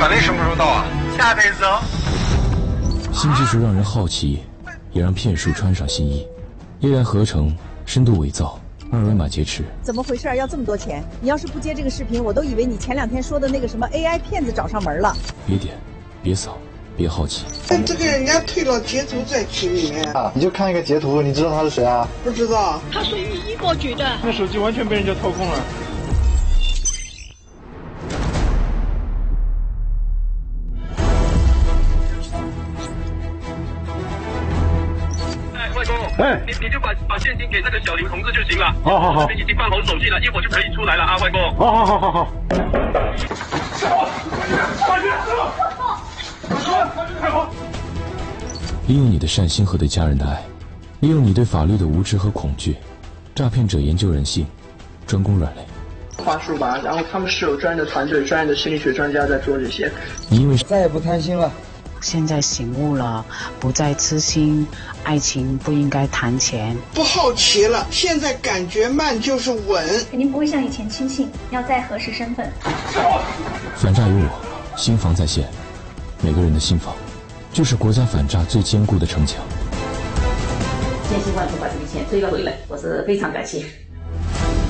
传令什么时候到啊？下辈子哦。 新技术让人好奇，也让骗术穿上新衣。AI合成、深度伪造、二维码劫持， 怎么回事？要这么多钱？你要是不接这个视频，我都以为你前2天说的那个什么 AI 骗子找上门了。 别点，别扫，别好奇。 但这个人家退了截图在群里面啊，你就看一个截图，你知道他是谁啊？ 不知道。 他属于英国局的。 那手机完全被人家操控了。 外公，你就把现金给那个小林同志就行了。 好， 已经办好手续了，一会儿就可以出来了啊，外公。 好。 利用你的善心和对家人的爱，利用你对法律的无知和恐惧，诈骗者研究人性，专攻软肋。 话术吧，然后他们是有专业的团队、专业的心理学专家在做这些。 你因为再也不贪心了。 现在醒悟了，不再痴心，爱情不应该谈钱。 不好奇了，现在感觉慢就是稳。 肯定不会像以前轻信，要再核实身份。 反诈有我，心防在线。每个人的心防，就是国家反诈最坚固的城墙。 千辛万苦把这个钱追了回来，我是非常感谢。